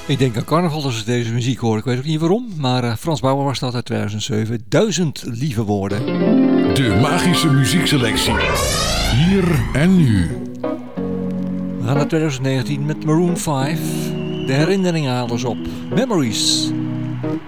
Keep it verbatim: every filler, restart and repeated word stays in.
Ik denk aan carnaval als ik deze muziek hoor. Ik weet ook niet waarom, maar uh, Frans Bauer was dat uit tweeduizend zeven. Duizend lieve woorden. De magische muziekselectie. Hier en nu. We gaan naar tweeduizend negentien met Maroon vijf. De herinneringen halen ze op. Memories.